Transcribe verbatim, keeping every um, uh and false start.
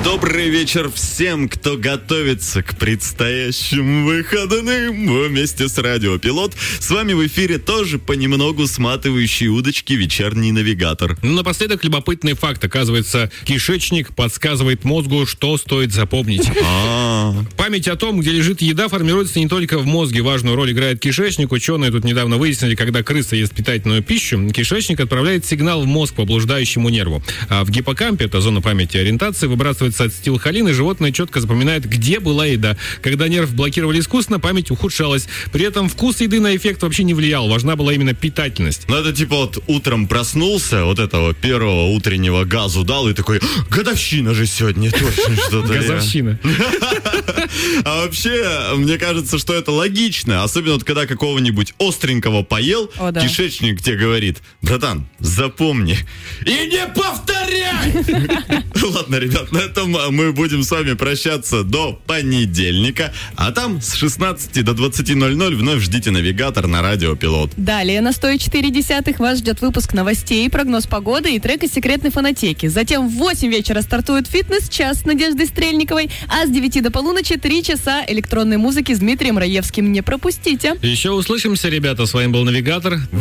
Добрый вечер всем, кто готовится к предстоящим выходным вместе с Радио Пилот. С вами в эфире тоже понемногу сматывающие удочки вечерний навигатор. Ну, напоследок любопытный факт. Оказывается, кишечник подсказывает мозгу, что стоит запомнить. А-а-а. Память о том, где лежит еда, формируется не только в мозге. Важную роль играет кишечник. Ученые тут недавно выяснили, когда крыса ест питательную пищу, кишечник отправляет сигнал в мозг по блуждающему нерву. А в гиппокампе, это зона памяти и ориентации, выбрасывается ацетилхолин, и животное четко запоминает, где была еда. Когда нерв блокировали искусственно, память ухудшалась. При этом вкус еды на эффект вообще не влиял. Важна была именно питательность. Ну, это типа вот утром проснулся, вот этого первого утреннего газу дал и такой: годовщина же сегодня, точно что-то. Газовщина. А вообще, мне кажется, что это логично. Особенно вот когда какого-нибудь остренького поел, О, да. кишечник тебе говорит: братан, запомни и не повторяй! Ладно, ребят, на этом мы будем с вами прощаться до понедельника. А там с шестнадцати до двадцати ноль-ноль вновь ждите навигатор на Радио Пилот. Далее на сто четыре десятых вас ждет выпуск новостей, прогноз погоды и трек из секретной фонотеки. Затем в восемь вечера стартует фитнес-час с Надеждой Стрельниковой, а с девяти до полуночи три часа электронной музыки с Дмитрием Раевским. Не пропустите. Еще услышимся, ребята. С вами был навигатор.